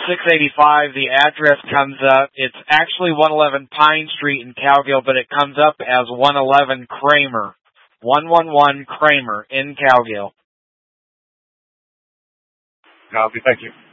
685, the address comes up. It's actually 111 Pine Street in Cowgill, but it comes up as 111 Kramer. 111 Kramer in Cowgill. Copy. Thank you.